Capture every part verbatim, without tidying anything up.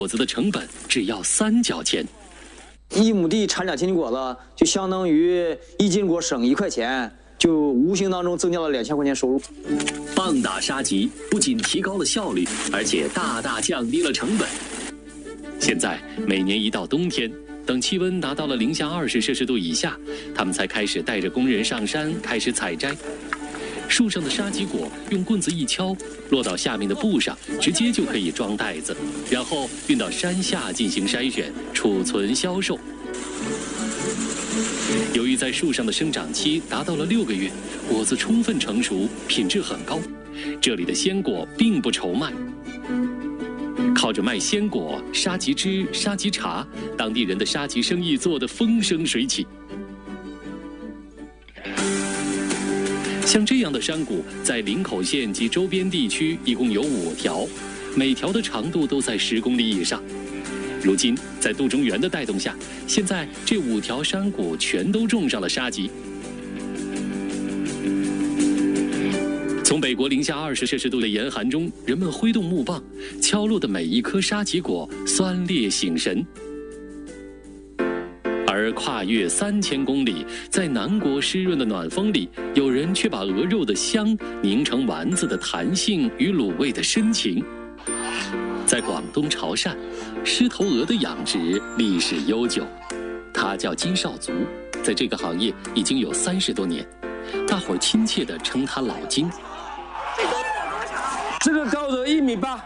果子的成本只要三角钱。 一亩地产两千斤果子，就相当于一斤果省一块钱，就无形当中增加了两千块钱收入。 棒打杀鸡不仅提高了效率，而且大大降低了成本。现在每年一到冬天，等气温达到了零下二十摄氏度以下，他们才开始带着工人上山开始采摘。树上的沙棘果用棍子一敲，落到下面的布上，直接就可以装袋子，然后运到山下进行筛选、储存、销售。由于在树上的生长期达到了六个月，果子充分成熟，品质很高，这里的鲜果并不愁卖。靠着卖鲜果、沙棘汁、沙棘茶，当地人的沙棘生意做得风生水起。像这样的山谷，在林口县及周边地区一共有五条，每条的长度都在十公里以上。如今，在杜中原的带动下，现在这五条山谷全都种上了沙棘。从北国零下二十摄氏度的严寒中，人们挥动木棒，敲落的每一颗沙棘果酸烈醒神。而跨越三千公里，在南国湿润的暖风里，有人却把鹅肉的香凝成丸子的弹性与卤味的深情。在广东潮汕，狮头鹅的养殖历史悠久，它叫金少族，在这个行业已经有三十多年，大伙儿亲切地称它老金。 这个高的一米八。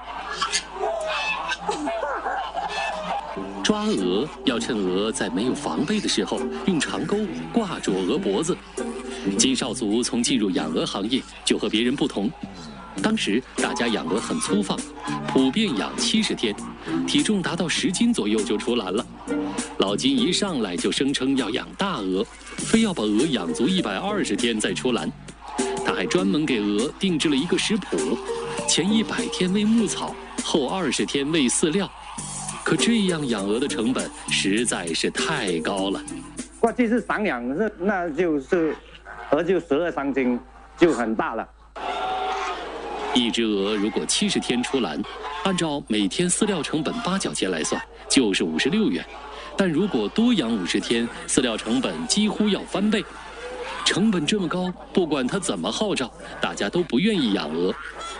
抓鹅要趁鹅在没有防备的时候，用长钩挂住鹅脖子。金少族从进入养鹅行业就和别人不同，当时大家养鹅很粗放，普遍养七十天，体重达到十斤左右就出栏了。老金一上来就声称要养大鹅，非要把鹅养足一百二十天再出栏。他还专门给鹅定制了一个食谱，前一百天喂牧草，后二十天喂饲料。可这样养鹅的成本实在是太高了。 过去是散养，是那就是鹅就十二三斤，就很大了。 一只鹅如果七十天出栏，按照每天饲料成本八角钱来算，就是五十六元。但如果多养五十天，饲料成本几乎要翻倍。成本这么高，不管他怎么号召，大家都不愿意养鹅。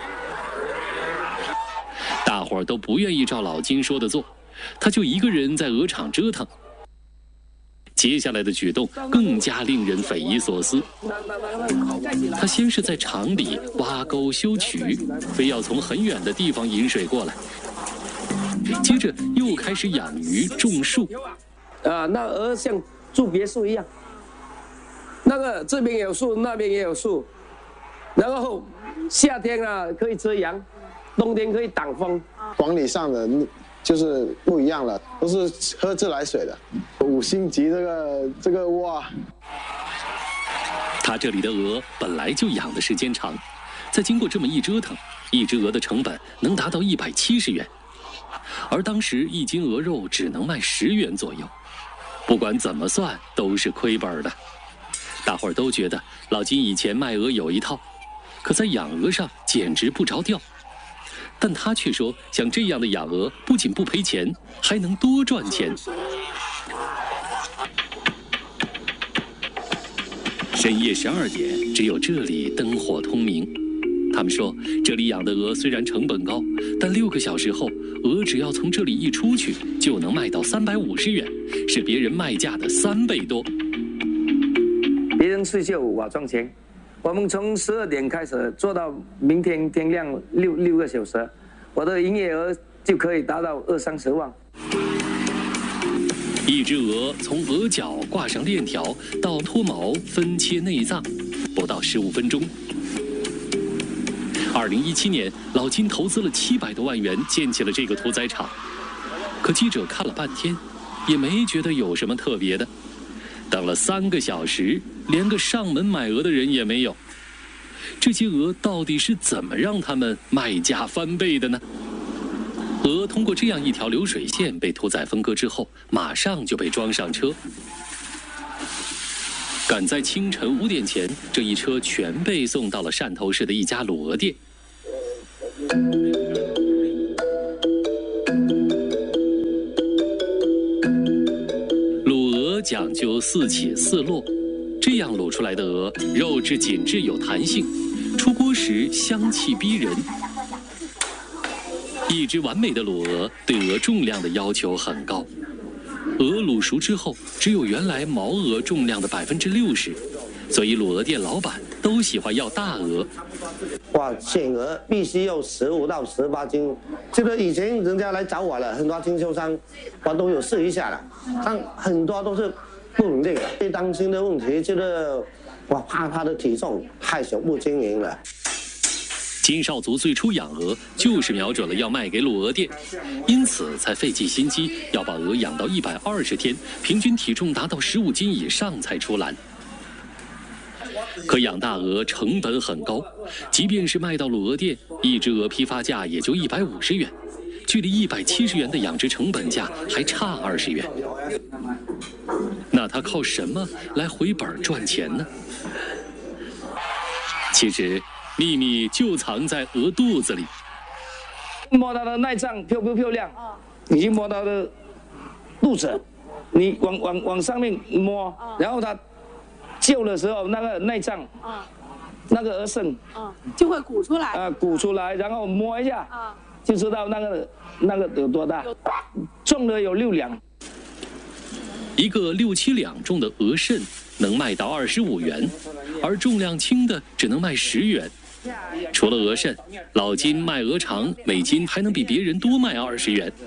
大伙儿都不愿意照老金说的做，他就一个人在鹅场折腾。接下来的举动更加令人匪夷所思。他先是在场里挖沟修渠，非要从很远的地方引水过来，接着又开始养鱼种树。 啊，那鹅像住别墅一样，那个这边有树，那边也有树，然后夏天啊可以遮阳，冬天可以挡风。 管理上的就是不一样了，都是喝自来水的，五星级这个这个哇。 他这里的鹅本来就养的时间长，再经过这么一折腾，一只鹅的成本能达到一百七十元，而当时一斤鹅肉只能卖十元左右，不管怎么算都是亏本的。大伙儿都觉得老金以前卖鹅有一套，可在养鹅上简直不着调。但他却说，像这样的养鹅不仅不赔钱，还能多赚钱。深夜十二点，只有这里灯火通明。他们说，这里养的鹅虽然成本高，但六个小时后，鹅只要从这里一出去，就能卖到三百五十元，是别人卖价的三倍多。 别人睡觉我赚钱。我们从十二点开始做到明天天亮六六个小时，我的营业额就可以达到二三十万。 一只鹅从鹅脚挂上链条到脱毛分切内脏，不到十五分钟。二零一七年，老金投资了七百多万元建起了这个屠宰场，可记者看了半天，也没觉得有什么特别的。等了三个小时，连个上门买鹅的人也没有。这些鹅到底是怎么让他们卖价翻倍的呢？鹅通过这样一条流水线被屠宰分割之后，马上就被装上车。赶在清晨五点前，这一车全被送到了汕头市的一家卤鹅店。 讲究四起四落，这样卤出来的鹅肉质紧致有弹性，出锅时香气逼人。一只完美的卤鹅对鹅重量的要求很高，鹅卤熟之后只有原来毛鹅重量的百分之六十，所以卤鹅店老板都喜欢要大鹅。 哇，选鹅必须有十五到十八斤，这个以前人家来找我了，很多经销商我都有试一下了，但很多都是不稳定的。最担心的问题就是我怕它的体重太小不经营了。 金少族最初养鹅就是瞄准了要卖给卤鹅店，因此才费尽心机要把鹅养到一百二十天，平均体重达到十五斤以上才出栏。可养大鹅成本很高，即便是卖到卤鹅店，一只鹅批发价也就一百五十元，距离一百七十元的养殖成本价还差二十元。那他靠什么来回本赚钱呢？其实秘密就藏在鹅肚子里。 摸它的内脏漂不漂亮？你去摸它的肚子，你往往往上面摸，然后它叫的时候，那个内脏，那个鹅肾， 就会鼓出来。 啊，鼓出来，然后摸一下，就知道那个那个有多大，重的有六两。 一个六七两重的鹅肾能卖到二十五元，而重量轻的只能卖十元。除了鹅肾，老金卖鹅肠，每斤还能比别人多卖二十元。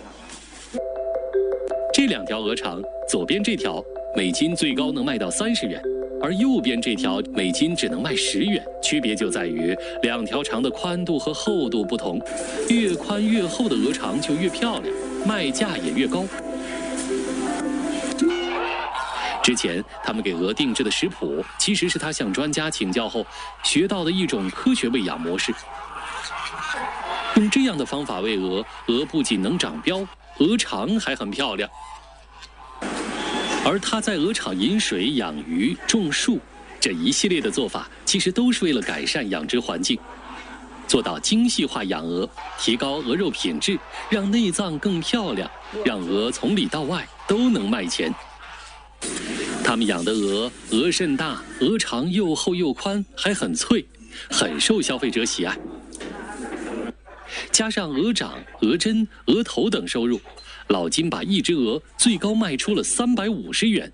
这两条鹅肠，左边这条每斤最高能卖到三十元，而右边这条每斤只能卖十元。区别就在于两条肠的宽度和厚度不同，越宽越厚的鹅肠就越漂亮，卖价也越高。之前他们给鹅定制的食谱，其实是他向专家请教后学到的一种科学喂养模式。用这样的方法喂鹅，鹅不仅能长膘，鹅肠还很漂亮。而他在鹅场饮水、养鱼、种树，这一系列的做法，其实都是为了改善养殖环境，做到精细化养鹅，提高鹅肉品质，让内脏更漂亮，让鹅从里到外都能卖钱。他们养的鹅，鹅肾大，鹅肠又厚又宽，还很脆，很受消费者喜爱。加上鹅掌、鹅胗、鹅头等收入，老金把一只鹅最高卖出了三百五十元。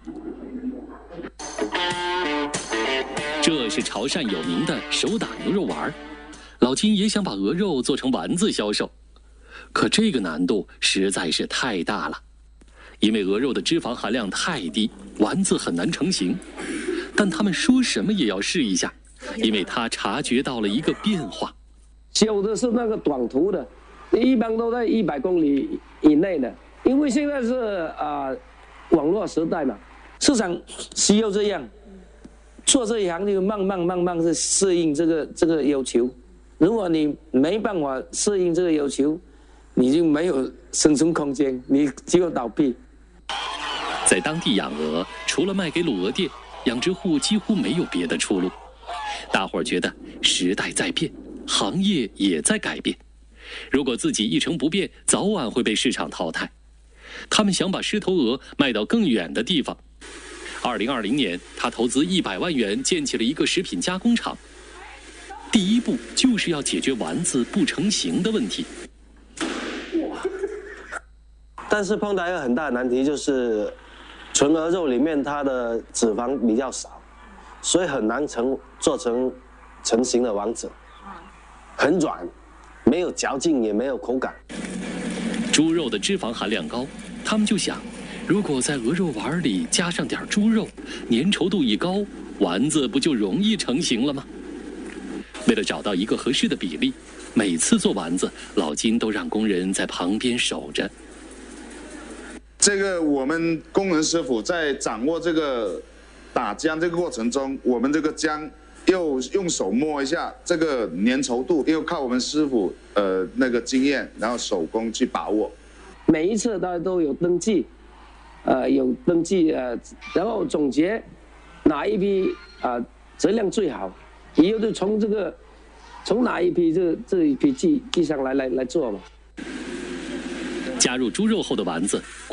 这是潮汕有名的手打牛肉丸，老金也想把鹅肉做成丸子销售，可这个难度实在是太大了。因为鹅肉的脂肪含量太低，丸子很难成型。但他们说什么也要试一下，因为他察觉到了一个变化。 修的是那个短途的，一般都在一百公里以内的，因为现在是啊、呃、网络时代嘛，市场需要这样，做这一行就慢慢慢慢是适应这个这个要求。如果你没办法适应这个要求，你就没有生存空间，你只有倒闭。 在当地养鹅，除了卖给卤鹅店，养殖户几乎没有别的出路。大伙儿觉得时代在变，行业也在改变。如果自己一成不变，早晚会被市场淘汰。他们想把狮头鹅卖到更远的地方。二零二零年，他投资一百万元建起了一个食品加工厂。第一步就是要解决丸子不成形的问题。 但是碰到一个很大的难题，就是纯鹅肉里面它的脂肪比较少，所以很难成做成成型的丸子，很软，没有嚼劲，也没有口感。 猪肉的脂肪含量高，他们就想，如果在鹅肉丸里加上点猪肉，粘稠度一高，丸子不就容易成型了吗？为了找到一个合适的比例，每次做丸子，老金都让工人在旁边守着。 这个我们工人师傅在掌握这个打浆这个过程中，我们这个浆又用手摸一下这个粘稠度，又靠我们师傅呃那个经验，然后手工去把握。 每一次大家都有登记，呃，有登记呃，然后总结哪一批啊、呃、质量最好，以后就从这个从哪一批这这一批记记上来来来做嘛。 加入猪肉后的丸子。